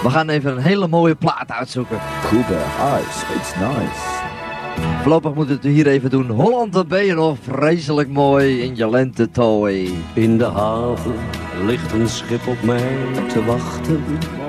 We gaan even een hele mooie plaat uitzoeken. Cuba Ice, it's nice. Voorlopig moeten we het hier even doen. Holland, dan ben je nog vreselijk mooi in je lentetooi. In de haven ligt een schip op mij te wachten.